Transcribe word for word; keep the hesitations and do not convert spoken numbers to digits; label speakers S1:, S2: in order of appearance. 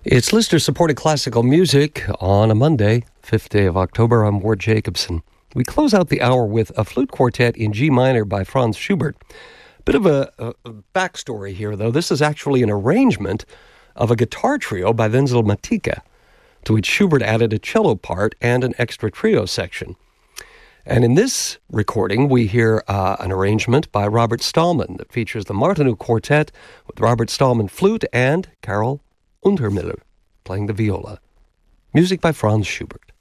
S1: It's listener-supported classical music on a Monday, fifth day of October. I'm Ward Jacobson. We close out the hour with a flute quartet in G minor by Franz Schubert. Bit of a, a, a backstory here, though. This is actually an arrangement of a guitar trio by Wenzel Matica, to which Schubert added a cello part and an extra trio section. And in this recording, we hear uh, an arrangement by Robert Stallman that features the Martinů Quartet with Robert Stallman flute and Carol Untermiller playing the viola. Music by Franz Schubert.